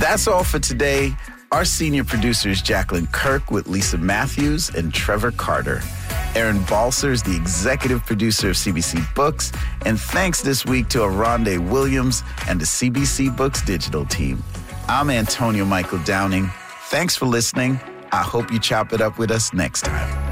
That's all for today. Our senior producer is Jacqueline Kirk with Lisa Matthews and Trevor Carter. Aaron Balser is the executive producer of CBC Books. And thanks this week to Aronde Williams and the CBC Books digital team. I'm Antonio Michael Downing. Thanks for listening. I hope you chop it up with us next time.